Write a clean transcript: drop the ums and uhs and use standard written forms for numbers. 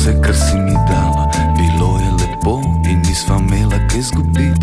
vse, kar si mi dala. Bilo je lepo in nisva imela kaj zgubiti.